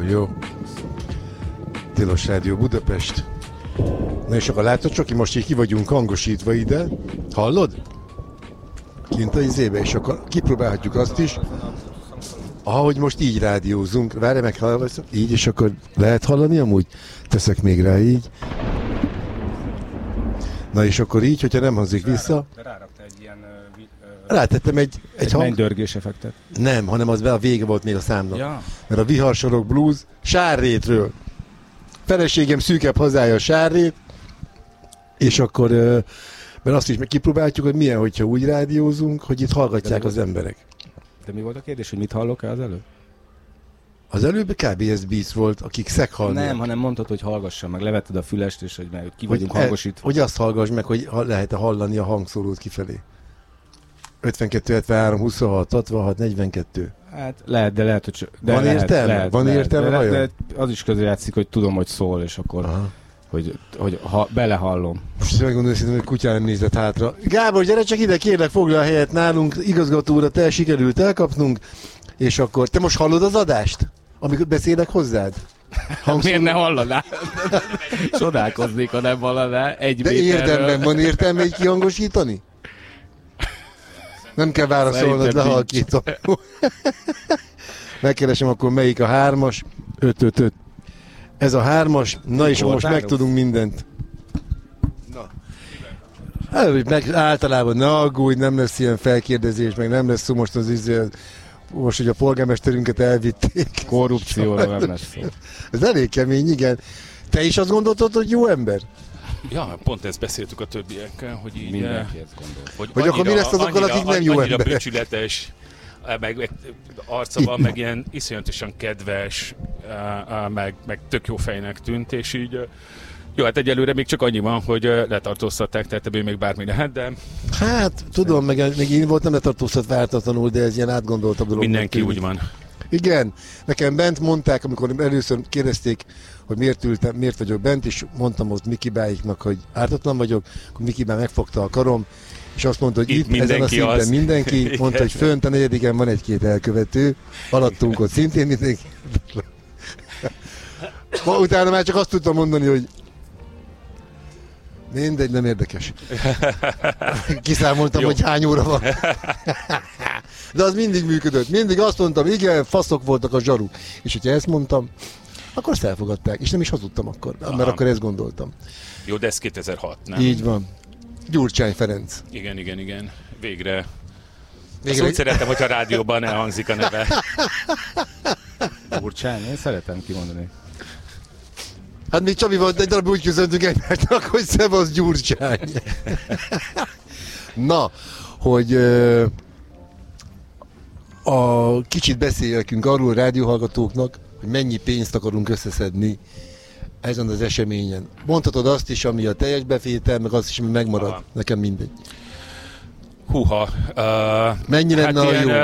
Jó. Tilos Rádió Budapest. Na és akkor látod, Csoki, most így ki vagyunk hangosítva ide. Hallod? Kint a izébe, és akkor kipróbálhatjuk azt is. Ahogy most így rádiózunk. Várj meg, hallgass. Így, és akkor lehet hallani amúgy? Teszek még rá így. Na és akkor így, hogyha nem hangzik vissza. Rárakta egy ilyen... Rátettem egy mennydörgés effektet. Nem, hanem az a vége volt még a számnak. Ja. Mert a Viharsorok Blues Sárrétről. Feleségem szűkebb hazája a Sárrét, és akkor, mert azt is meg kipróbáljuk, hogy milyen, hogyha úgy rádiózunk, hogy itt hallgatják az emberek. De mi volt a kérdés, hogy mit hallok-e az előbb? Az előbb KBS Beats volt, akik szeghalnak. Nem, hanem mondtad, hogy hallgassam meg, levetted a fülest, és hogy ki vagyunk hangosítva. Hogy azt hallgass meg, hogy lehet hallani a hangszórót kifelé. 52, 73, 26, 66, 42. Hát lehet, de lehet, hogy... De van értelme? Van értelme vajon? De az is közrejátszik, hogy tudom, hogy szól, és akkor... Hogy belehallom. Most megmondom, hogy kutyán nem nézett hátra. Gábor, gyere csak ide, kérlek, foglal helyet nálunk. Igazgató úrat sikerült elkapnunk. És akkor te most hallod az adást? Amikor beszélek hozzád? Miért ne hallaná? Csodálkoznék, ha nem hallaná. De érdemben van értelme így kihangosítani? Nem kell válaszolnod, lehalkítom. Megkeresem akkor melyik a 3-as. 5. Ez a 3-as. Na és most megtudunk mindent. Na. Meg általában ne aggódj, nem lesz ilyen felkérdezés, meg nem lesz szó most az most, hogy a polgármesterünket elvitték. Korrupcióra nem lesz szó. Ez elég kemény, igen. Te is azt gondoltad, hogy jó ember? Ja, pont ezt beszéltük a többiekkel, hogy így... Mindenki ezt gondol. Hogy akkor mi lesz azokkal, akik nem jó emberek? Annyira becsületes, meg arca van, meg ilyen iszonyatosan kedves, meg tök jó fejnek tűnt, és így... Jó, hát egyelőre még csak annyi van, hogy letartóztatták, tehát ebből még bármi lehet, de... Hát, tudom, meg én voltam letartóztatva ártatlanul, de ez ilyen átgondoltabb dolog. Mindenki úgy van. Igen, nekem bent mondták, amikor először kérdezték, hogy miért vagyok bent, és mondtam ott Miki Báiknak, hogy ártatlan vagyok, akkor Miki Bá megfogta a karom, és azt mondta, hogy itt ezen a szinten mindenki, mondta, hogy fönt a 4-en van 1-2 elkövető, alattunk ott szintén mindenki. Utána már csak azt tudtam mondani, hogy mindegy, nem érdekes. Kiszámoltam, hogy hány óra van. De az mindig működött. Mindig azt mondtam, igen, faszok voltak a zsaruk. És hogyha ezt mondtam, akkor azt elfogadták. És nem is hazudtam akkor, mert akkor ezt gondoltam. Jó, de ez 2006, nem? Így van. Gyurcsány Ferenc. Igen. Végre. Azt úgy szeretem, hogyha a rádióban elhangzik a neve. Gyurcsány, én szeretem kimondani. Hát mi Csabival egy darab úgy köszöntünk egymásnak, hogy szevasz Gyurcsány. Na, hogy a kicsit beszélekünk arról a rádióhallgatóknak, hogy mennyi pénzt akarunk összeszedni ezen az eseményen. Mondhatod azt is, ami a teljes bevétel, meg azt is, ami megmarad. Aha. Nekem mindegy. Húha. Mennyi lenne a jó?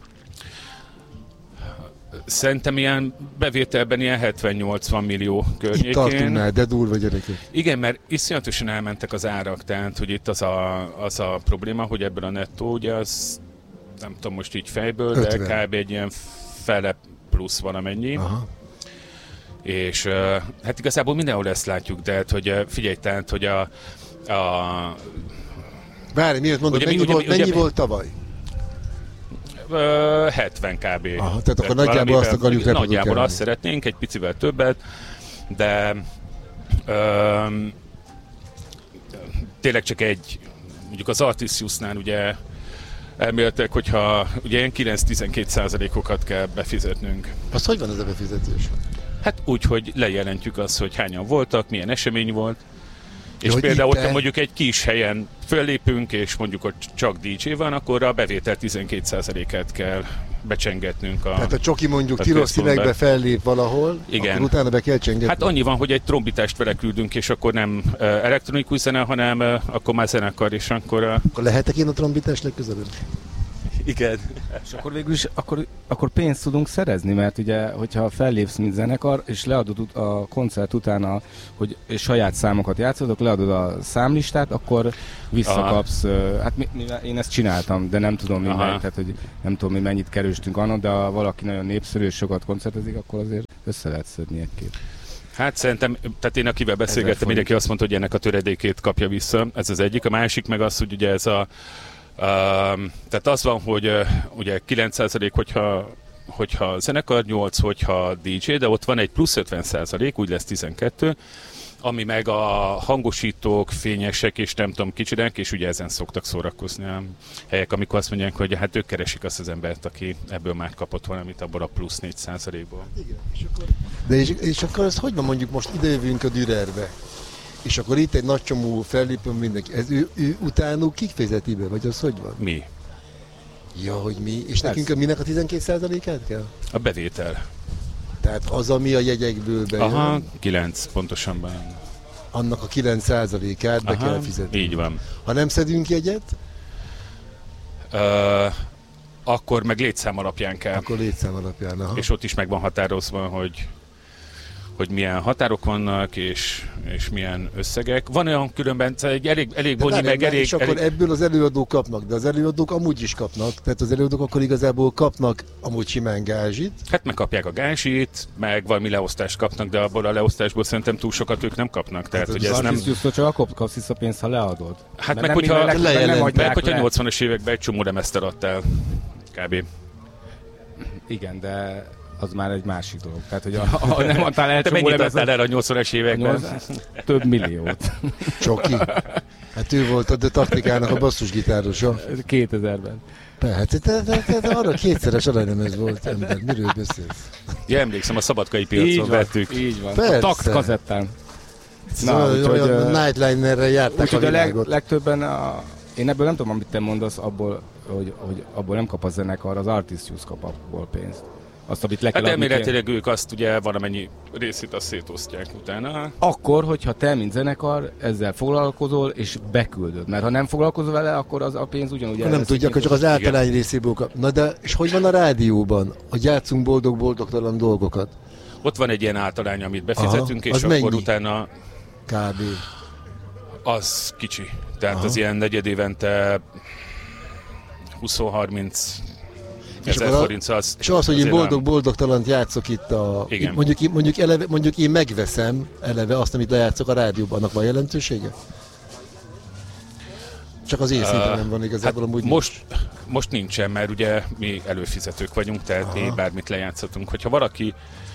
Szerintem ilyen bevételben ilyen 70-80 millió környékén. Itt tartunk már, de durva gyerekek. Igen, mert iszonyatosan elmentek az árak, tehát hogy itt az a probléma, hogy ebből a nettó, ugye az nem tudom most így fejből, 50. De kb. Egy ilyen fele plusz van amennyi. Aha. És hát igazából mindenhol ezt látjuk, de hát, hogy figyelj, tehát, hogy Várj, miért mondod, mennyi volt tavaly? 70 kb. Aha, tehát akkor nagyjából azt akarjuk reprodukálni. Nagyjából azt szeretnénk, egy picivel többet, de tényleg csak mondjuk az Artisiusnál ugye elméletileg, hogyha ugye ilyen 9-12%-okat kell befizetnünk. Az hogy van ez a befizetés? Hát úgy, hogy lejelentjük azt, hogy hányan voltak, milyen esemény volt, és jó, például ott mondjuk egy kis helyen föllépünk, és mondjuk ott csak DJ van, akkor a bevétel 12%-át kell becsengetnünk. Tehát a Csoki mondjuk tilos színekbe fellép valahol, igen. Akkor utána be kell csengetni. Hát annyi van, hogy egy trombitást vele küldünk, és akkor nem elektronikus zene, hanem akkor már zenekar, és akkor... Akkor lehetek én a trombitás legközelebb? Igen. És akkor végül is akkor pénzt tudunk szerezni, mert ugye, hogyha fellépsz, mint zenekar, és leadod a koncert utána, és saját számokat játszodok, leadod a számlistát, akkor visszakapsz. Hát én ezt csináltam, de nem tudom mi tehát hogy nem tudom mi mennyit kerültünk annak, de ha valaki nagyon népszerű és sokat koncertezik, akkor azért össze lehet szedni egy-két. Hát szerintem, tehát én akivel beszélgettem, mindenki azt mondta, hogy ennek a töredékét kapja vissza, ez az egyik. A másik meg az, hogy ugye ez tehát az van, hogy ugye 9% hogyha zenekar, 8 hogyha DJ, de ott van egy plusz 50%, úgy lesz 12, ami meg a hangosítók, fényesek és nem tudom kicsodák, és ugye ezen szoktak szórakozni a helyek, amikor azt mondják, hogy hát ők keresik azt az embert, aki ebből már kapott valamit abból a plusz 4%-ból. Igen, és akkor ez hogy van, mondjuk most idejövünk a Dürerbe, és akkor itt egy nagy csomó fellépő mindenki. Ez ő utánuk kik fizeti be, vagy az hogy van? Mi. Ja, hogy mi? És nekünk minek a 12%-át kell? A bevétel. Tehát az, ami a jegyekből bejön. Aha, 9 pontosan van. Annak a 9%-át be kell fizetni. Így van. Ha nem szedünk jegyet? Akkor meg létszám alapján kell. Akkor létszám alapján, aha. És ott is meg van határozva, hogy milyen határok vannak, és milyen összegek. Van olyan különben, egy elég bonyolult, meg elég... És akkor ebből az előadók kapnak, de az előadók amúgy is kapnak. Tehát az előadók akkor igazából kapnak amúgy simán gázsit. Hát megkapják a gázsit, meg valami leosztást kapnak, de abból a leosztásból szerintem túl sokat ők nem kapnak. Tehát, hát hogy ez nem... csak akkor kapsz vissza pénzt, ha leadod. Hát meg hogyha 80-as években egy csomó lemezter adtál, kb. Igen, de... az már egy másik dolog. Tehát, hogy ha nem adtál el, te mennyit adtál el a 80-as években? Több milliót. Csoki. Hát ő volt a taktikának a basszusgitárosa. 2000-ben. Hát te arra kétszeres aranylemez volt, ember. Miről beszélsz? Ja, emlékszem, a szabadkai piacon vettük. Így van. Persze. A takt kazettán. Olyan Nightlinerrel járták a világot. Legtöbben én ebből nem tudom, amit te mondasz, abból, hogy abból nem kap a zenekar, az Artist Use kap abból pénzt. Azt, amit le kell hát elméletileg ők azt ugye valamennyi részét azt szétosztják utána. Akkor, hogyha te, mint zenekar, ezzel foglalkozol és beküldöd. Mert ha nem foglalkozol vele, akkor az a pénz ugyanúgy nem tudja, akkor csak az általány részéből kap. Na de, és hogy van a rádióban? Hogy játszunk boldog-boldogtalan dolgokat? Ott van egy ilyen általány, amit befizetünk, és akkor mennyi? Utána... Kb. Az kicsi. Tehát az ilyen negyed évente 20-30 ezer forint az. És az, hogy én boldog-boldogtalant játszok itt mondjuk én megveszem eleve azt, amit lejátszok a rádióban, annak van jelentősége? Csak az én szinten van igazából hát amúgy most nincsen, mert ugye mi előfizetők vagyunk, tehát mi bármit lejátszhatunk. Hogyha valaki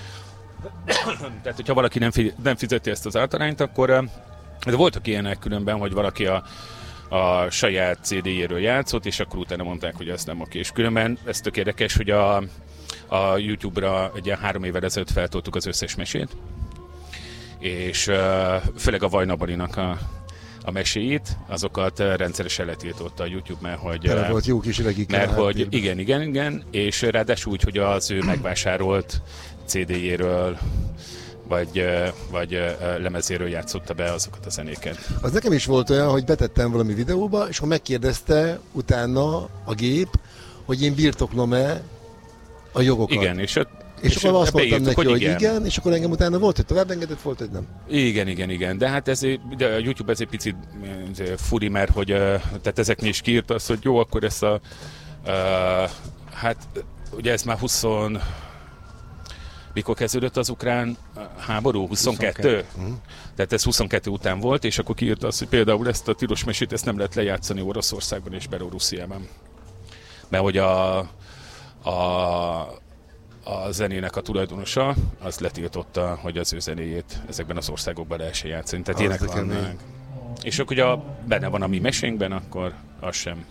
nem fizeti ezt az általányt, akkor de voltak ilyenek különben, hogy valaki a saját CD-jéről játszott, és akkor utána mondták, hogy ez nem oké. És különben ez tök érdekes, hogy a YouTube-ra egy ilyen 3 évvel ezelőtt feltoltuk az összes mesét, és főleg a Vajna Balinak a meséit, azokat rendszeresen letiltotta a YouTube, mert hogy... Tele volt jó kis regikkel. Mert hogy igen, és ráadásul úgy, hogy az ő megvásárolt CD-jéről vagy lemezéről játszotta be azokat a zenéket. Az nekem is volt olyan, hogy betettem valami videóba, és akkor megkérdezte utána a gép, hogy én birtoklom-e a jogokat. Igen, és akkor azt mondtam neki, hogy igen, és akkor engem utána volt, hogy tovább engedett, volt, hogy nem. Igen. De hát de a YouTube ez egy picit furi, mert hogy tehát ezeknél is kiírt azt, hogy jó, akkor ezt hát ugye ez már 20... Mikor kezdődött az ukrán háború? 22? Tehát ez 22 után volt, és akkor kiírta azt, hogy például ezt a tilos mesét ezt nem lehet lejátszani Oroszországban és Belorussziában. Mert hogy a zenének a tulajdonosa az letiltotta, hogy az ő zenéjét ezekben az országokban lehessen játszani. Tehát ilyenek vannak. És akkor ugye benne van a mi mesénkben, akkor az sem.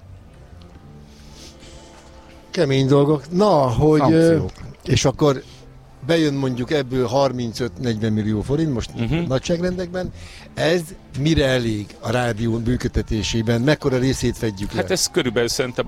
Kemény dolgok. Na, hogy... És akkor bejön mondjuk ebből 35-40 millió forint, most nagyságrendekben. Ez mire elég a rádió működtetésében? Mekkora részét fedjük le? Hát ez körülbelül szerintem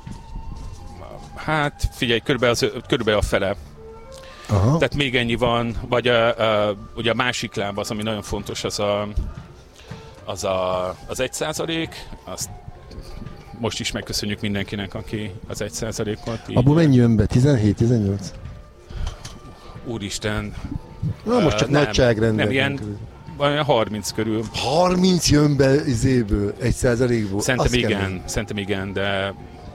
hát figyelj, körülbelül a fele. Aha. Tehát még ennyi van, vagy ugye a másik láb az, ami nagyon fontos, az 1%, azt most is megköszönjük mindenkinek, aki az 1%-ot. Abból mennyi jön be? 17-18? Úristen. Na most csak nagyságrendben. Nem, ilyen 30 körül. 30 jön be izéből, 1%-ból? Szerintem igen, de...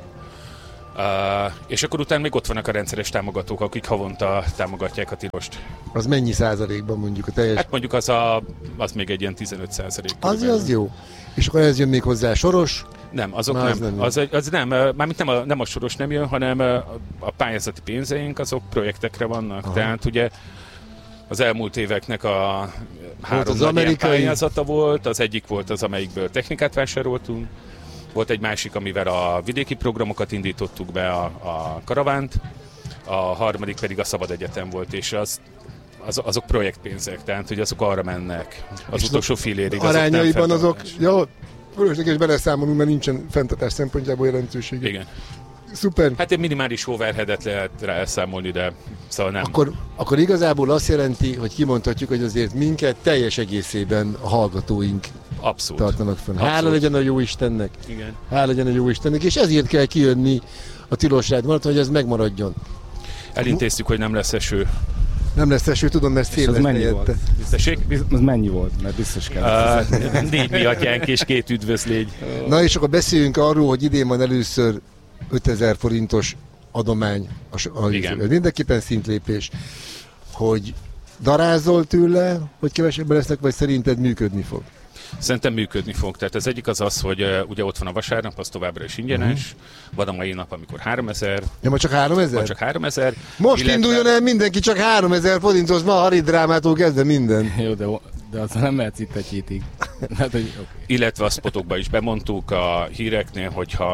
és akkor utána még ott vannak a rendszeres támogatók, akik havonta támogatják a tilost. Az mennyi százalékban mondjuk a teljes? Hát mondjuk az még egy ilyen 15%. Az jó. És akkor ez jön még hozzá soros? Nem, azok nem. Az nem, mármint nem a soros nem jön, hanem a pályázati pénzeink azok projektekre vannak. Aha. Tehát ugye az elmúlt éveknek a 3 nagy pályázata volt, az egyik volt az, amelyikből technikát vásároltunk, volt egy másik, amivel a vidéki programokat indítottuk be, a karavánt, a harmadik pedig a Szabad Egyetem volt, és azok projektpénzek, tehát hogy azok arra mennek az és utolsó fillérig. Arányaiban azok, jó, fölösleges is beleszámolunk, mert nincsen fenntartás szempontjából jelentősége. Igen. Szuper. Hát egy minimális overheadet lehet rá elszámolni, de szóval nem. Akkor igazából azt jelenti, hogy kimondhatjuk, hogy azért minket teljes egészében a hallgatóink abszolút tartanak fönn. Hála legyen a jó Istennek. Igen. Hála legyen a jó Istennek, és ezért kell kijönni a Tilos Rádió, hogy ez megmaradjon. Elintéztük, hogy nem lesz eső. Nem lesz eső, tudom, mert szél lesz helyette. Az mennyi volt? Mert biztos kell. 4 miatyánk és 2 üdvözlégy. Na és akkor beszéljünk arról, hogy idén van először 5000 forintos adomány, mindenképpen szintlépés, hogy darázol tőle, hogy kevesebben lesznek, vagy szerinted működni fog? Szerintem működni fog. Tehát az egyik az az, hogy ugye ott van a vasárnap, az továbbra is ingyenes. Van a mai nap, amikor 3000. Ja, ma csak 3000? Ma csak 3000. Most induljon el mindenki csak 3000 forintos, ma a haridrámától kezdve minden. Jó, de azzal nem mehetsz itt egy hétig. Hát, hogy, okay. Illetve a spotokba is bemondtuk a híreknél,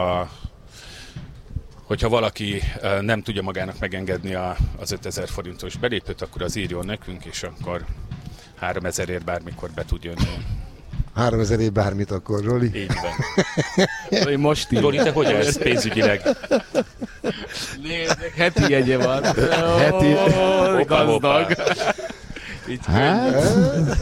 hogyha valaki nem tudja magának megengedni az 5000 forintos belépőt, akkor az írjon nekünk, és akkor 3000-ért bármikor be tud jönni. 3000-ért bármit akkor, Roli? Így van. Most így. Roli, te hogy ez pénzügyileg? Nézzük, heti jegye van. Heti. Gazdag. Hát?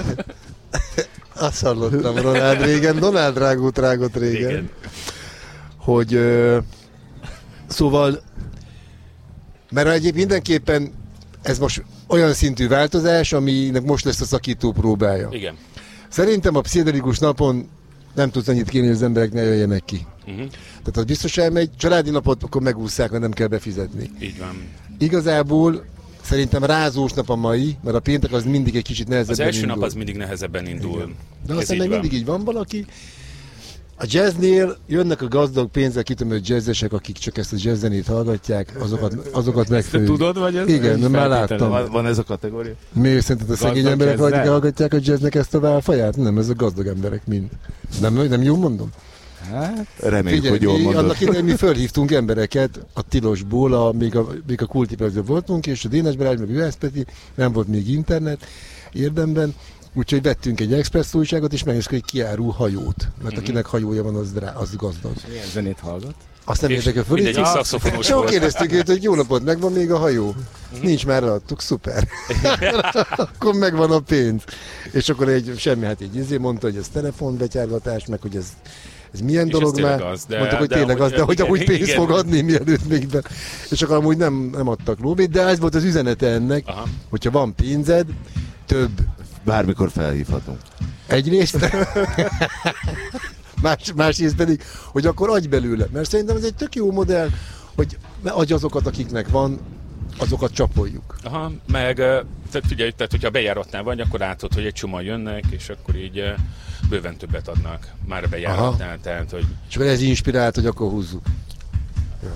Azt hallottam Donald rágott régen. Igen. Hogy szóval, mert egyébként mindenképpen ez most olyan szintű változás, aminek most lesz a szakító próbája. Igen. Szerintem a pszichedelikus napon nem tudsz annyit kérni, hogy az emberek ne jöjjenek ki. Tehát az biztos elmegy, családi napot akkor megúszszák, mert nem kell befizetni. Így van. Igazából szerintem rázós nap a mai, mert a péntek az mindig egy kicsit nehezebben indul. Az első nap az mindig nehezebben indul. Igen. De aztán meg mindig így van valaki. A jazznél jönnek a gazdag pénzzel kitömött jazzesek, akik csak ezt a jazzzenét hallgatják, azokat megfőzik. Tudod, vagy ez? Igen, már láttam. Van ez a kategória? Miért szerinted a szegény emberek hallgatják a jazznek ezt a válfaját? Nem, ez a gazdag emberek mind. Nem jól mondom? Hát, reméljük, hogy jól mondod. Annak idején mi fölhívtunk embereket a Tilosból, még a Kultipezben voltunk, és a Dénes Balázs, meg Juhász Peti, nem volt még internet érdemben, úgyhogy vettünk egy express újságot, és megnéztük egy kiáró hajót, mert akinek hajója van, az gazdag. Milyen zenét hallgat? Azt nem érdekel föl. Mindegyik szaxofonos volt. Kérdeztük őt, hogy jó napot, megvan még a hajó? Nincs, már adtuk, szuper. Akkor megvan a pénz. És akkor egy mondta, hogy ez telefonbetyárgatás, meg hogy ez milyen és dolog már. Mondtuk, hogy tényleg az, de hogy amúgy pénzt fog adni, mielőtt még be. És akkor amúgy nem adtak lóvét, de ez volt az üzenete ennek, hogyha van pénzed, több. Bármikor felhívhatunk. Egyrészt, másrészt pedig, hogy akkor adj belőle. Mert szerintem ez egy tök jó modell, hogy adj azokat, akiknek van, azokat csapoljuk. Aha, meg tehát figyelj, tehát hogyha bejáratnál vagy, akkor látod, hogy egy csomóan jönnek, és akkor így bőven többet adnak már a bejáratnál. Tehát, hogy... És akkor ez inspirált, hogy akkor húzzuk. Ja.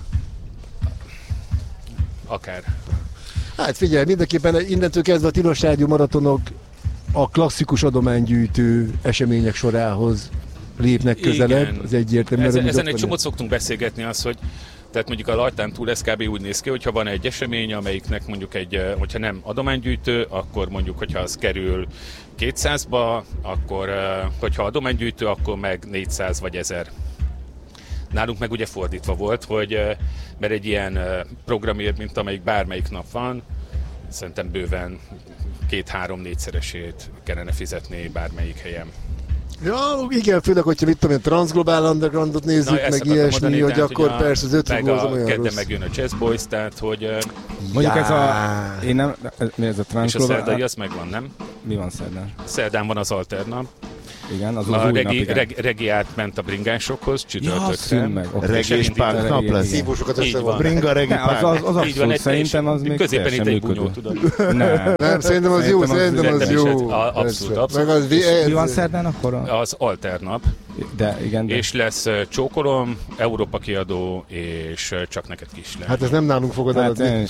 Akár. Hát figyelj, mindenképpen innentől kezdve a Tilos Rádió maratonok a klasszikus adománygyűjtő események sorához lépnek közelebb. Igen. Az egyértelmű. Ezen egy csomót szoktunk beszélgetni az, hogy tehát mondjuk a Lajtán túl ez kb. Úgy néz ki, hogyha van egy esemény, amelyiknek mondjuk hogyha nem adománygyűjtő, akkor mondjuk, hogyha az kerül 200-ba, akkor hogyha adománygyűjtő, akkor meg 400 vagy 1000. Nálunk meg ugye fordítva volt, hogy mert egy ilyen programért, mint amelyik bármelyik nap van, szerintem bőven 2-3-4-szeresét kellene fizetni bármelyik helyen. Ja, igen, főleg, hogyha mit tudom én, Transglobal Undergroundot nézzük, meg ilyesmi, hogy akkor persze az 5 rugó az olyan kedden rossz. megjön a Jazz Boys, tehát hogy... Mondjuk ez a... Én nem... Ez a Transglobal... És a szerdai az megvan, nem? Mi van szerdán? Szerdán van az Alternap. Igen, az a új nap, regi átment a bringásokhoz, csütörtökre. meg. Regi és punk nap lesz. Szívósokat összevon. Bringa, regi, punk. Az abszolút szerintem az még középen itt egy bunyó, tudod. Nem, szerintem az jó, szerintem az jó. Abszolút. Mi van szerdán akkor? Az Alternap. De igen, de... És lesz Csókolom, Európa kiadó, és Csak neked kis le. Hát ez nem nálunk fogod eladni.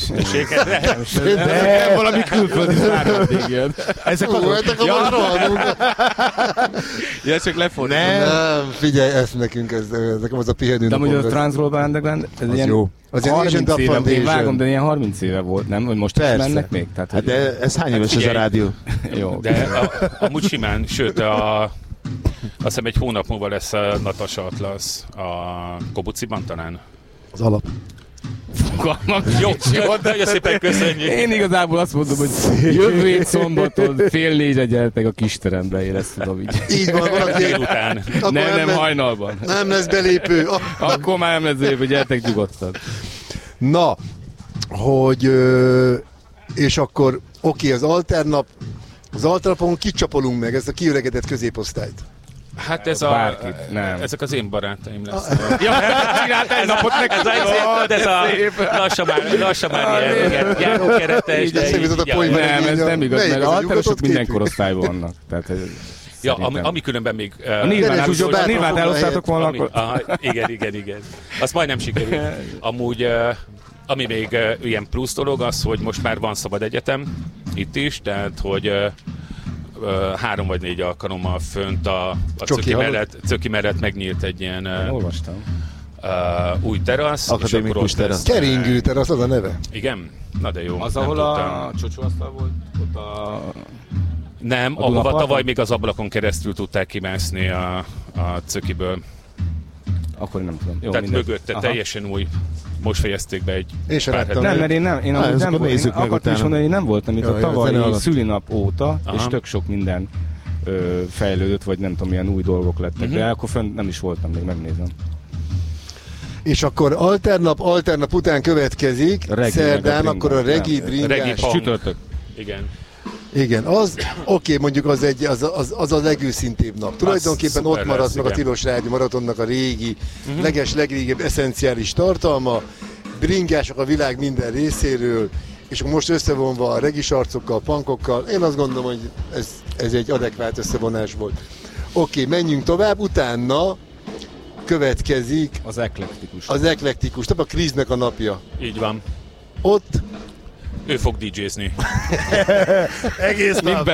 De valami külföldi szármatig jön. Ezek a rohanunk. Ja, csak lefordítom. Nem, figyelj, ezt nekünk, ez nekem az a pihenő napom. De mondjuk a Transglobal Underground, ez az ilyen jó. Az 30 éve, én vágom, de ilyen 30 éve volt, nem? Hogy most is mennek még? Tehát, hát de ez hány éves ez a rádió? Jó. De amúgy simán, sőt azt hiszem egy hónap múlva lesz a Natasha Atlasz a Kobuciban talán. Az alap. Jó, nagyon szépen köszönjük. Én igazából azt mondom, hogy jövő hét szombaton 3:30 gyertek a kisterembe, én ezt tudom így. Így van, valaki délután. Nem hajnalban. Nem lesz belépő. Akkor már nem lesz belépő, gyertek nyugodtan. Na, hogy és akkor oké, az Alternapon kicsapolunk meg ezt a kiöregedett középosztályt. Hát ezek az én barátaim lesznek. Ja, csináltál egy napot neked. Ez a lassan már ilyen járókeretes. Nem, ez nem igaz, mert alterosok minden korosztályban vannak. Ja, ami különben még... A Nirvát elosztátok volna akkor? Igen. Azt majdnem sikerült. Amúgy... Ami még ilyen plusz dolog az, hogy most már van szabad egyetem itt is, tehát hogy 3 vagy 4 alkalommal fönt a Cöki mellett megnyílt egy ilyen új terasz. Akadémikus terasz. Keringő terasz, az a neve. Igen? Na de jó. Az, ahol a csúcsóasztal volt? Ott Nem, ahova tavaly még az ablakon keresztül tudták kimászni a Cökiből. Akkor nem tudom. Jó, tehát mögötte teljesen új. Most fejezték be egy pár hetet. Nem, mert én akartam is mondani, hogy én nem voltam itt a tavalyi szülinap óta, és tök sok minden fejlődött, vagy nem tudom, milyen új dolgok lettek, de akkor fönn nem is voltam, még megnézem. És akkor alternap után következik, szerdán, akkor a regi bringás. Csütörtök. Igen, oké, mondjuk az a legőszintébb nap. Tulajdonképpen ott maradt meg a Tilos Rádió Maratonnak a régi, legrégebb eszenciális tartalma, bringások a világ minden részéről, és akkor most összevonva a regis arcokkal, punkokkal, én azt gondolom, hogy ez egy adekvát összevonás volt. Oké, menjünk tovább, utána következik az eklektikus, tehát a Kríznek a napja. Így van. Ott ő fog DJ-zni. Egész nap.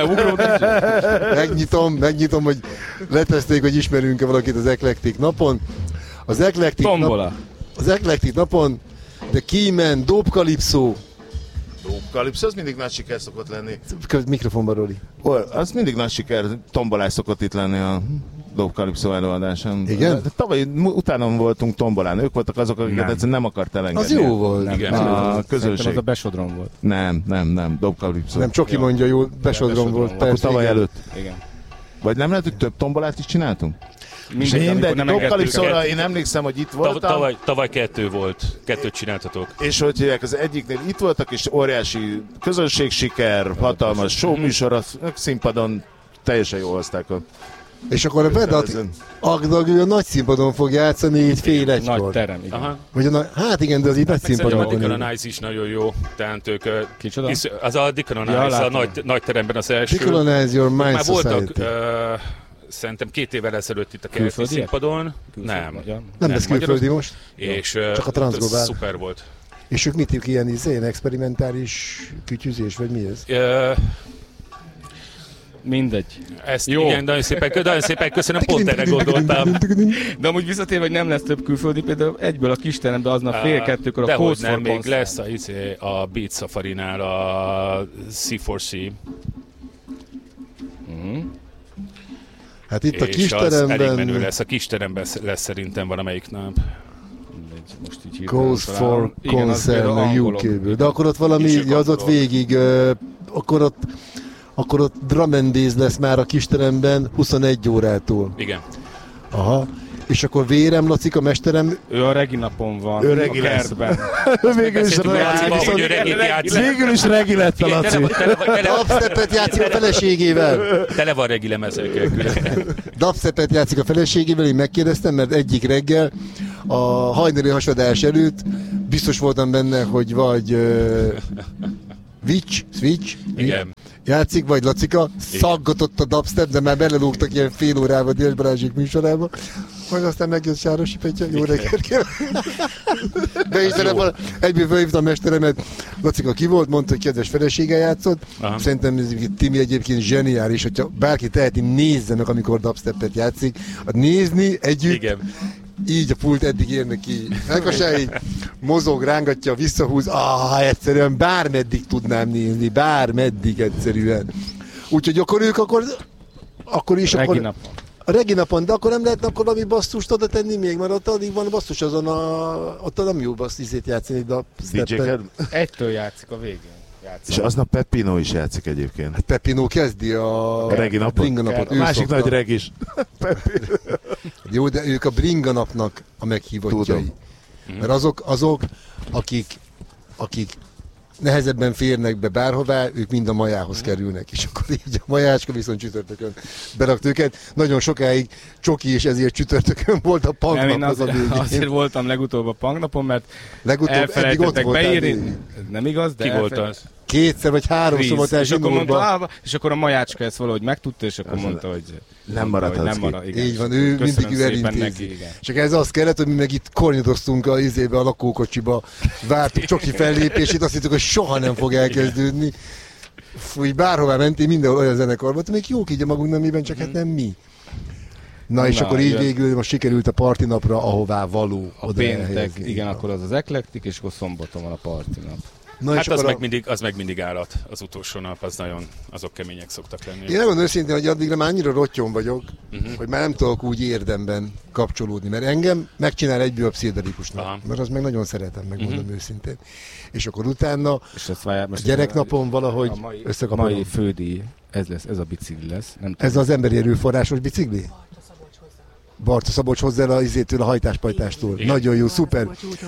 Megnyitom, hogy leteszték, hogy ismerünk-e valakit az eklektik napon. Az eklektik napon The Keyman, Dope Calypso. Dope Calypso, az mindig nagy siker szokott lenni. Mikrofonban, Roli. Az mindig nagy siker, tombolás szokott itt lenni a Dope Calypso előadáson. Igen? De tavaly utána voltunk tombolán, ők voltak azok, akiket egyszerűen nem akart elengedni. Az jó volt. Igen. A közönség. Az a Besodron volt. Nem, Dope Calypso. Nem, Csoki mondja, jó, Besodron volt. Akkor tavaly előtt. Igen. Vagy nem lehet, hogy több tombolát is csináltunk? Mindegy, Dope Calypso-ra én emlékszem, hogy itt voltam. Tavaly 2 volt, 2 csináltatok. És hogy hívják, az egyiknél itt voltak, és óriási közönségsiker, hatalmas showműsor, a színpadon teljesen jól hozták a... És akkor a Vedat Agdag a nagy színpadon fog játszani így fél egykor. Nagy terem, igen. Hát igen, de az így nagy színpadon. A Decolonize is nagyon jó. Tehát ők... Kicsoda? Az a Decolonize a nagy teremben az első. Decolonize Your Mind már Society. Voltak szerintem 2 évvel ezelőtt itt a keleti színpadon. Nem lesz külföldi most. És csak a Transglobal. Szuper volt. És ők mit ilyen experimentális kütyüzés, vagy mi ez? Mindegy. Ezt jó. Igen, nagyon szépen köszönöm, pont erre gondoltam. De amúgy visszatérve, hogy nem lesz több külföldi, például egyből a kisteremben aznap 1:30-kor a Codes for nem, még lesz a Beat Safari-nál a C4C. Hát itt a kisteremben... elég menő lesz. A kisteremben lesz szerintem valamelyik nap. Most így Goes for Concern a UK-ből. De akkor ott valami, az ott végig, akkor ott akkor ott drum and bass lesz már a kisteremben 21 órától. Igen. Aha. És akkor Vérem Lacika mesterem... Ő a regi napon van. Ő regi lesz. Végül is regi lett a Laci. Dubstepet játszik a feleségével. Tele van regi lemezőkkel. Dubstepet játszik a feleségével, én megkérdeztem, mert egyik reggel a hajnali hasadás előtt biztos voltam benne, hogy vagy Switch, igen. Játszik, vagy Lacika, szaggatott a dubstep, de már belelógtak ilyen fél órával Déls Balázsék műsorába, majd aztán megjött Sárosi Petya, jó reggelt kérem. Be is telefon, egyből felhívtam a mesteremet, Lacika ki volt, mondta, hogy kedves feleséggel játszott. Aha. Szerintem Timi egyébként zseniális, hogyha bárki teheti, nézze meg, amikor dubstepet játszik, nézni együtt. Igen. Így a pult eddig érnek ki. Így mozog, rángatja, visszahúz. Egyszerűen bármeddig tudnám nézni, bármeddig egyszerűen. Úgyhogy akkor ők akkor is Regi akkor... napon. A regi napon, de akkor nem lehetne akkor valami basszust oda tenni még, mert ott addig van basszus azon ott nem jó basszizét játszani, de Egytől játszik a végén. És aznap Peppino is játszik egyébként. Hát Peppino kezdi a regi napot. A másik nagy regis. Jó, de ők a bringa napnak a meghívottjai. Mert azok akik nehezebben férnek be bárhová, ők mind a majához kerülnek, és akkor így a majácska viszont csütörtökön berakt őket. Nagyon sokáig csoki, és ezért csütörtökön volt a punknap az a végén. Azért voltam legutóbb a punknapon, mert elfelejtettek beírni. Nem igaz, de ki volt az? Kétszer vagy háromszor voltál Zsinórban. És akkor a majácska ezt valahogy megtudta, és akkor mondta, hogy nem marad. Így van, ő mindig elintézi. Csak ez az kellett, hogy mi meg itt kornyodoztunk a lakókocsiba, vártuk csoki fellépését, azt hittük, hogy soha nem fog elkezdődni. Fúj, bárhová mentél, mindenhol olyan zenekar volt, még jók így a magunk nemében, csak hát nem mi. És akkor így végül most sikerült a partinapra, ahová való. A péntek, igen, akkor az eklektik, és akkor szombaton van a partinap. Na hát az meg mindig állat, az utolsó nap, azok kemények szoktak lenni. Én megmondom őszintén, hogy addigra már annyira rottyon vagyok, hogy már nem tudok úgy érdemben kapcsolódni, mert engem megcsinál egyből a pszichedelikusnak, mert az meg nagyon szeretem, megmondom őszintén. És akkor utána és a gyereknapon valahogy összekapom. A mai fődíj, ez a bicikli lesz. Nem ez az emberi erőforrásos bicikli? Barta Szabolcs hozzá a hajtáspajtástól. Igen. Nagyon jó, szuper.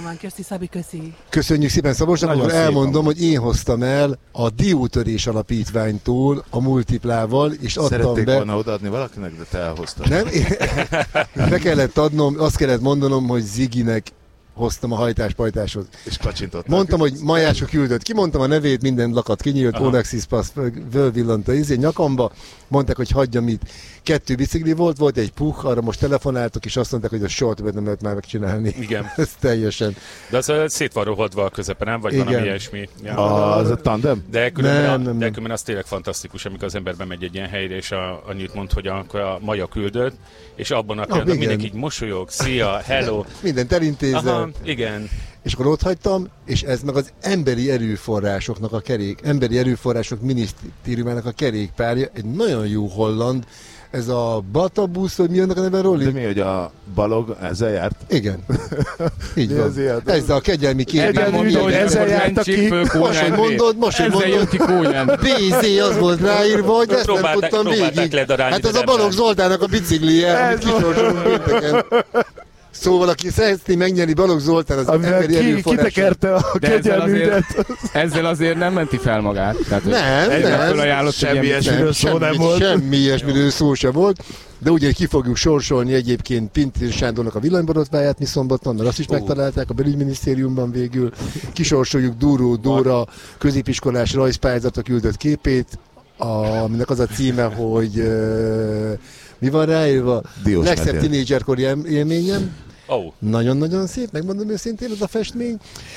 Köszönjük szépen Szabolcsnak, akkor elmondom, hogy én hoztam el a Diótörés Alapítványtól a multiplával, és adtam Szerették be... volna odaadni valakinek, de te elhoztad. Nem? Be kellett adnom, azt kellett mondanom, hogy Ziginek hoztam a hajtáspajtáshoz. És kacsintották. Mondtam, hogy Majácska küldött. Kimondtam a nevét, minden lakat kinyílt, Olexis Pass fölvillant a nyakamba. Mondták, hogy hagyjam itt. 2 bicikli volt egy puh, arra most telefonáltok, és azt mondták, hogy a soha többet nem lehet már megcsinálni. Igen. Ez teljesen. De az szét van rohadva a közepe, nem? Vagy valami ilyesmi. Ja. Az a tandem? De különben az tényleg fantasztikus, amikor az ember bemegy egy ilyen helyre, és annyit mond, hogy akkor a Maja küldött, és abban a pillanatban mindenki így mosolyog, szia, hello. Mindent elintézzel. Igen. És akkor ott hagytam, és ez meg az emberi erőforrásoknak emberi erőforrások minisztériumának a kerékpárja, egy nagyon jó holland, ez a Batabusz, hogy mi annak a neve, Rolli? De mi, hogy a Balog ezzel járt? Igen. Így van. Ezzel a kegyelmi képben mondta, hogy ezzel jártak ki. Most, hogy mondod. Ezzel jött ki Kónyán. BZ az volt ráírva, hogy ezt nem tudtam végig. Hát ez a Balog Zoltánnak a biciklije, amit kisorsolunk pénteken. Szóval, aki szeretné megnyerni Balogh Zoltán az emberi erőforrását. Kitekerte a kegyelműdet. Ezzel azért nem menti fel magát. Tehát, nem. Semmi ilyesmiről szó nem volt. Semmi ilyesmiről szó sem volt. De ugye ki fogjuk sorsolni egyébként Pintér Sándornak a villanyborotváját mi szombaton, mert azt is megtalálták a belügyminisztériumban végül. Kisorsoljuk Dúró Dóra középiskolás rajzpályázatra küldött képét, aminek az a címe, hogy... mi van ráírva? Legszebb tínédzserkori élményem. Nagyon-nagyon szép, megmondom őszintén, ez a festmény.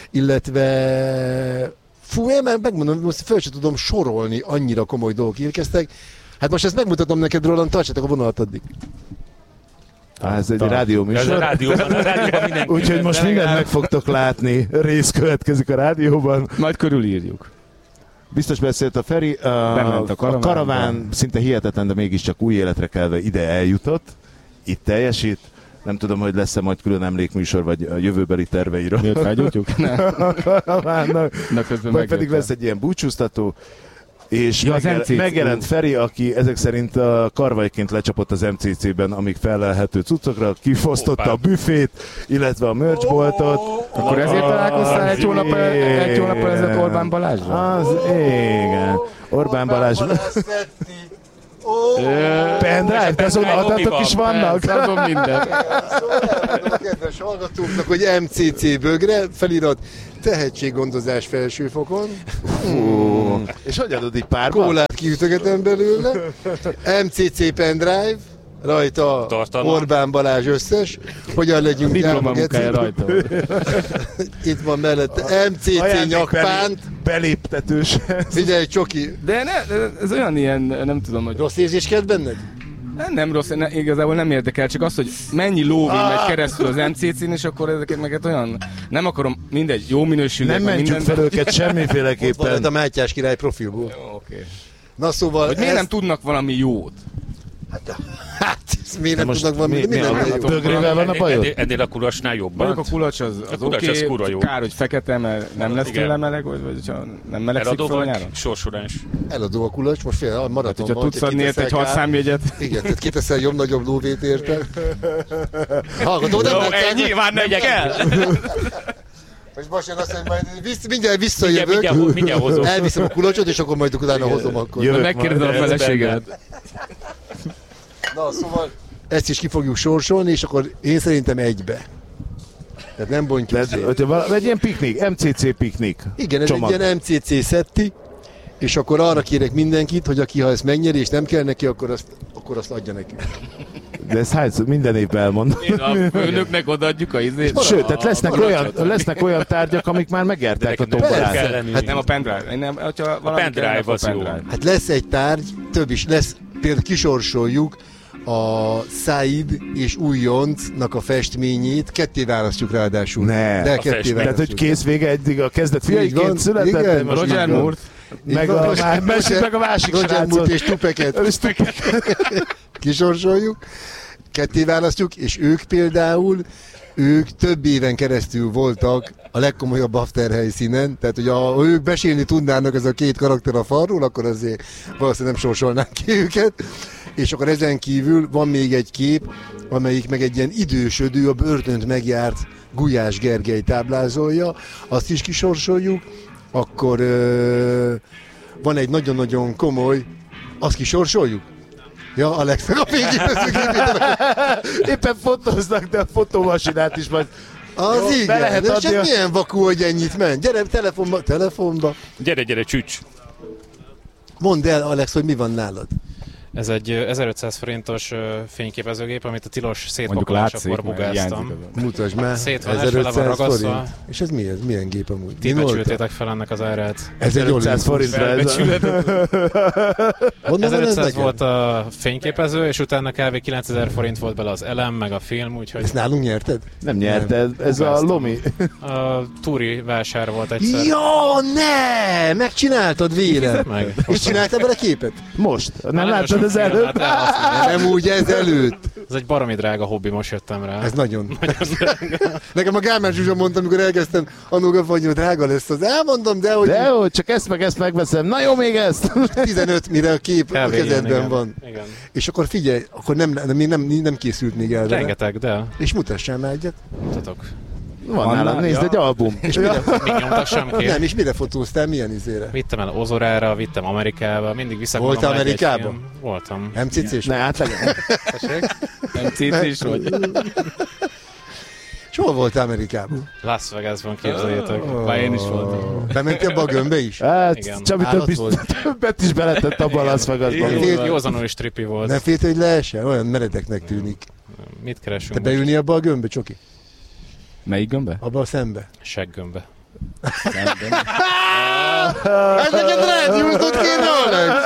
Illetve... megmondom, most föl sem tudom sorolni, annyira komoly dolgok érkeztek. Hát most ezt megmutatom neked, Roland, tartsatok a vonalat addig. Ez egy rádióműsor. Ez a rádióban mindenki. Úgyhogy most mindent meg fogtok látni. Rész következik a rádióban. Majd körülírjuk. Biztos beszélt a Feri, a karaván szinte hihetetlen, de mégiscsak új életre kelve ide eljutott, itt teljesít. Nem tudom, hogy lesz-e majd külön emlékműsor, vagy a jövőbeli terveiről. Miért felgyújtjuk? Vagy pedig lesz egy ilyen búcsúztató. és megjelent Feri, aki ezek szerint a karvaiként lecsapott az MCC-ben, amíg felelhető cuccokra, kifosztotta a büfét, illetve a merchboltot. Akkor ezért találkoztál egy hónappal ezelőtt Orbán Balázsra? Az igen. Orbán Balázs. Pendrive, de azon adatok is vannak? Azon minden. A kedves hallgatóknak, hogy MCC bögre felirat tehetséggondozás felsőfokon. És hogy adod így párba? Kólát kiütögetem belőle. MCC pendrive, rajta tartalom. Orbán Balázs összes. Hogyan legyünk diplomamunkája rajta. Itt van mellette MCC nyakpánt. Beléptetős. Figyelj, Csoki. De ez olyan ilyen, nem tudom, hogy... Rossz érzés kelt benned? Nem rossz, igazából nem érdekel, csak az, hogy mennyi lóvé megy keresztül az MCC-n, és akkor ezeket meg olyan... Nem akarom, mindegy, jó minőségűek. Nem mentjük fel őket semmiféleképpen. Ott a Mátyás király profilból. Jó, oké. Na szóval... Hogy miért nem tudnak valami jót? Hát, miért nem tudnak valami... Bögrével van a bajod? Ennél a kulacsnál jobban. Mondjuk a kulacs az oké, kár, hogy fekete, mert nem lesz tőle meleg, vagy nem melegszik fel nyáron? Sorsolás. Eladó a kulacs, most fél a maratonban. Hát, hogyha tudsz adni ért egy 6 számjegyet. Igen, tehát kiteszel jobb-nagyobb lóvét érte. Hallgató, nem látják. Nyilván nem kell. Most Basján azt mondja, majd mindjárt visszajövök. Mindjárt hozom. Elviszem a kulacsot, és akkor majd utána hozom akkor. Megkérdezem a feleséget. Na, szóval ezt is ki fogjuk sorsolni, és akkor én szerintem egybe. Tehát nem bontjuk szét. Egy ilyen piknik, MCC piknik. Igen, ez egy ilyen MCC szetti, és akkor arra kérek mindenkit, hogy aki ha ezt megnyeri, és nem kell neki, akkor azt adja neki. De ezt hányszor minden évben elmondom. Önöknek odaadjuk a izét. Sőt, tehát lesznek olyan tárgyak, amik már megjárták a tombolát. Hát nem a pendrive. A pendrive az jó. Hát lesz egy tárgy, több is lesz, például kisorsoljuk a Said és Újoncnak a festményét, ketté választjuk ráadásul. De ketté választjuk. Tehát, hogy kész vége eddig a kezdet fiaiként született. Roger Moore. Meg a másik Roger Moore és Tupeket. Kisorsoljuk, ketté választjuk, és ők például, több éven keresztül voltak a legkomolyabb after helyszínen, tehát hogy ha ők besélni tudnának ez a két karakter a falról, akkor azért valószínűleg nem sorsolnánk ki őket. És akkor ezen kívül van még egy kép, amelyik meg egy ilyen idősödő, a börtönt megjárt Gulyás Gergely táblázolja, azt is kisorsoljuk, akkor van egy nagyon-nagyon komoly, azt kisorsoljuk? Ja, Alex, a fényképezőgépét. Éppen fotóznak, de a fotómasinát is majd... Az jó, igen, lehet adni csak milyen vakú, hogy ennyit ment. Gyere, telefonba. Gyere, csücs. Mondd el, Alex, hogy mi van nálad. Ez egy 1500 forintos fényképezőgép, amit a tilos szétpakolásakor bugáztam. Mutasd már, 1500 forint. És ez mi ez? Milyen gép amúgy? Ti becsültétek fel ennek az árát. 1500 forintra ez. 1500 volt a fényképező, és utána kb. 9000 forint volt bele az elem, meg a film, úgyhogy... Ezt nálunk nyerted? Nem nyerted, ez a Lomi. A Túri vásár volt egyszer. Ja, ne! Megcsináltad vélem. És csináltad vele képet? Most. Nem láttad az előtt? Nem úgy ezelőtt. Ez egy baromi drága hobbi, most jöttem rá. Ez nagyon Nekem a Gálmán Zsuzsa mondta, amikor elkezdtem annóga hogy drága lesz az. Elmondom, de hogy... Dehogy, csak ezt meg ezt megveszem. Na jó, még ezt! 15, mire a kép a kezedben van. Igen. És akkor figyelj, akkor nem készült még el. Rengeteg, de... És mutassál már egyet. Mutatok. Van nálam, nézd, egy album. És mire, nem, és mire fotóztál, milyen izére? Vittem el Ozorára, vittem Amerikába, mindig visszakonom. Voltál Amerikában? Voltam. MCC-s? Ne, átlegyen. MCC-s vagy? És hol voltál Amerikában? Las Vegasban, képzeljétek. Már én is voltam. Bementél abba a gömbbe is? Hát, Csabi többet is beletett abba a Las Vegasban. Józanul is trippi volt. Nem féltél, hogy leessen? Olyan meredeknek tűnik. Mit keresünk? Te beülni abba a gömbbe, Csoki? Melyik gömbbe? Abba a szembe. Seggömbbe. Ez neked rádióztot kéne, Alex!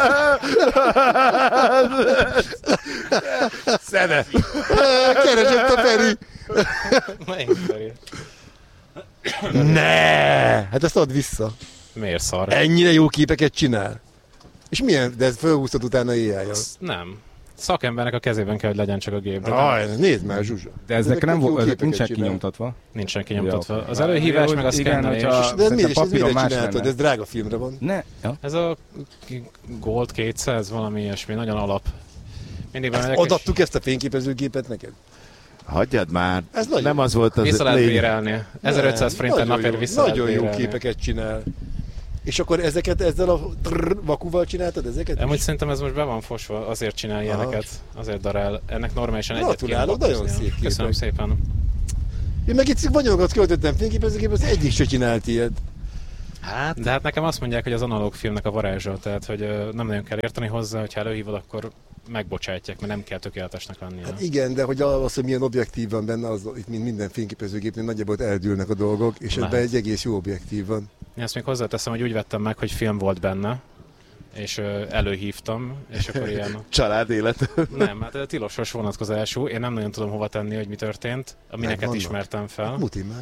Szene! Keresett a Feri! Melyik Feri? Ne! Hát ezt add vissza. Miért szar? Ennyire jó képeket csinál. És milyen? De ezt fölhúztad utána éjjel. Nem. szakembernek a kezében kell, hogy legyen csak a gép. Nézd már, Zsuzsa. De ezek nincsen kinyomtatva. Nincsen kinyomtatva. Az előhívás meg a szkennelés. De miért csináltad? Ez drága filmre van. Ez a Gold 200, valami ilyesmi, nagyon alap. Mindig adattuk ezt a fényképezőgépet neked? Hagyjad már, nem az volt az vissza lehet bérelni. 1500 forinttal napért vissza lehet bérelni. Nagyon jó képeket csinál. És akkor ezeket ezzel a vakuval csináltad ezeket? Amúgy szerintem ez most be van fosva, azért csinál ilyeneket, azért darál. Ennek normálisan egyet kéne nagyon szép képek. Köszönöm szépen. Én meg itt vagyonokat költöttem fényképezőgépet, az egyik se csinált ilyet. De hát nekem azt mondják, hogy az analóg filmnek a varázsa, tehát hogy nem nagyon kell érteni hozzá, hogyha előhívod, akkor megbocsátják, mert nem kell tökéletesnek lennie. Hát igen, de hogy az, hogy milyen objektív van benne, az itt minden fényképezőgépnél nagyjából eldőlnek a dolgok, és ebben egy egész jó objektív van. Én ezt még hozzáteszem, hogy úgy vettem meg, hogy film volt benne, és előhívtam, és akkor ilyen... Család élet. Nem, hát tilosos vonatkozású, én nem nagyon tudom hova tenni, hogy mi történt, amineket ismertem fel. Muti már.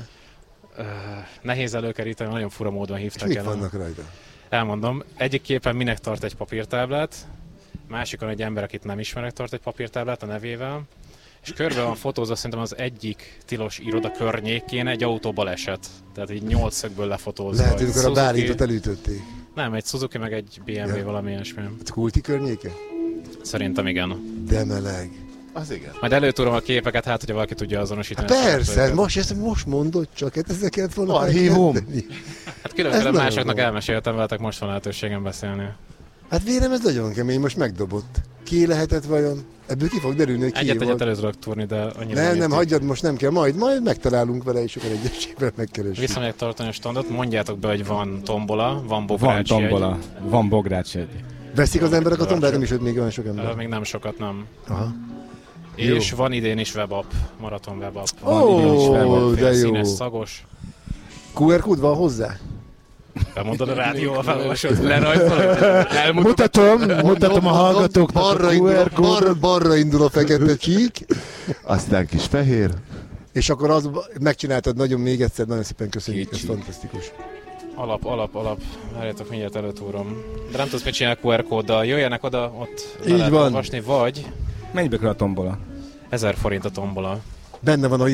Nehéz előkeríteni, nagyon fura módon hívtak el. És mik vannak rajta? Elmondom, egyik képen minek tart egy papírtáblát, másikon egy ember, akit nem ismerek, tart egy papírtáblát a nevével, és körbe van fotózva szerintem az egyik tilos iroda környékén egy autóbaleset. Tehát így 8 szögből lefotózva. Lehet, hogy a Bálintot elütötték. Nem, egy Suzuki meg egy BMW valami ilyesmi. Kulti környéke? Szerintem igen. De meleg. Az igen. Majd előtúrom a képeket, hát hogyha valaki tudja azonosítani. Persze, most mondod csak, hát ezeket volna archívum. Hát különféle másoknak elmeséltem veletek, most van lehetőségem beszélni. Hát vélem ez nagyon kemény, most megdobott. Ki lehetett vajon? Ebből ki fog derülni, hogy ki egyet elő tudok túrni, de annyira nem, hagyjad, most nem kell, majd megtalálunk vele, és akkor egyesével megkeresünk. Visszamegyek tartani a standot, mondjátok be, hogy van tombola, van bogrács jegy. Van tombola, van bogrács jegy. Veszik az emberek a tombát, nem is, hogy még olyan sok ember? Még nem sokat, nem. Aha. És jó. Van idén is webapp, maraton webapp. De jó. Színes, szagos. QR kód van hozzá? Elmondod a rádióval felolvasod, lerajzolod? Mutatom a hallgatóknak a QR kódot. Balra indul a fekete csík. Aztán kis fehér. És akkor az megcsináltad nagyon még egyszer, nagyon szépen köszönjük, ez fantasztikus. Alap. Várjátok, mindjárt előtúrom. De nem tudsz mit csinálni QR kóddal. Jöjjenek oda, ott le lehet olvasni, vagy... Mennyibe kell a tombola? 1000 forint a tombola. Benne van a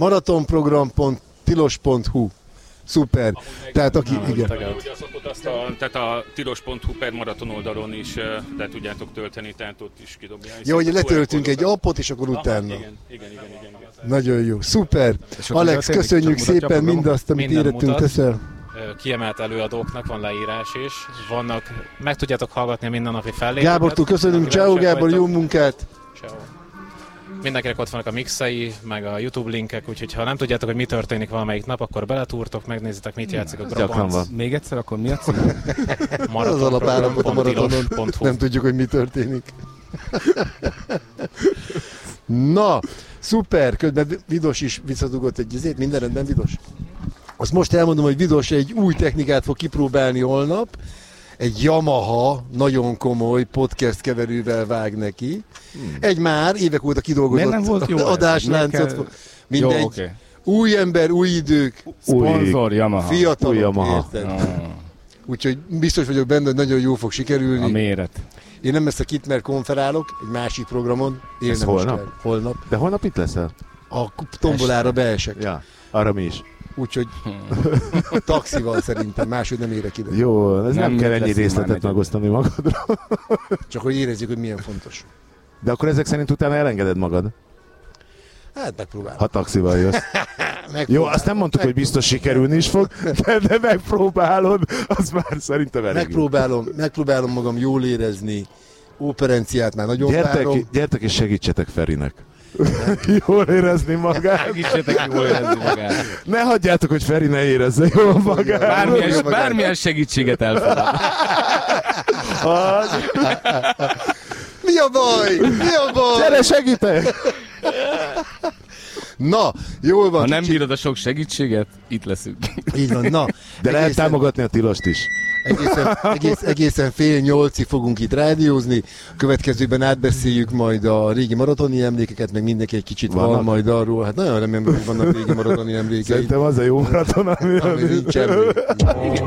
maratonprogram.tilos.hu. Szuper. Tehát aki, igen. Tehát a tilos.hu per maraton oldalon is le tudjátok tölteni, tehát ott is kidobja. Jó, hogy letöltünk egy appot, és akkor utána. Igen. Nagyon jó. Szuper. Alex, köszönjük szépen mindazt, amit érettünk teszel. Kiemelt előadóknak van leírás is. Meg tudjátok hallgatni a mindennapi fellépőket. Gábortól köszönünk. Ciao Gábor, jó munkát. Ciao. Mindenkinek ott vannak a mixei, meg a YouTube linkek, úgyhogy ha nem tudjátok, hogy mi történik valamelyik nap, akkor beletúrtok, megnézitek, mit játszik a Grabanc. Még egyszer, akkor mi a cím? Az alapállapot a maratonon. Nem tudjuk, hogy mi történik. Na, szuper, közben Vidos is visszadugott egy izét, minden rendben, Vidos? Azt most elmondom, hogy Vidos egy új technikát fog kipróbálni holnap, egy Yamaha, nagyon komoly podcast keverővel vág neki. Egy már évek óta kidolgozott adásláncot. Mindegy. Jó, okay. Új ember, új idők. Szponzor Yamaha. Fiatalok, Yamaha. Úgyhogy biztos vagyok benne, hogy nagyon jó fog sikerülni. A méret. Én nem ezt a Kitmer konferálok, egy másik programon. Ez holnap? De holnap itt leszel? A tombolára beesek. Ja, arra mi is. Úgyhogy taxival szerintem, máshogy nem érek ide. Jó, ez nem kell ennyi részletet megosztani magadra. Csak hogy érezzük, hogy milyen fontos. De akkor ezek szerint utána elengeded magad? Hát megpróbálom. Ha taxival jössz. Jó, azt nem mondtuk, hogy biztos sikerülni is fog, de megpróbálod, az már szerintem elég. Megpróbálom magam jól érezni. Operenciát már nagyon várom. Gyertek és segítsetek Ferinek. Jól érezni magát. Segítsetek jól érezni magát. Ne hagyjátok, hogy Feri ne érezze jól magát. Bármilyen segítséget elfogad. Mi a baj? Gyere, segítek! Na, jól van. Ha nem bírod a sok segítséget, itt leszünk. Így van, na. De lehet támogatni a Tilost is. Egészen 7:30 fogunk itt rádiózni. Következőben átbeszéljük majd a régi maratoni emlékeket, meg mindenki egy kicsit van majd arról. Hát nagyon remélem, hogy vannak régi maratoni emlékei. Szerintem az a jó maraton, ami nincs emlék.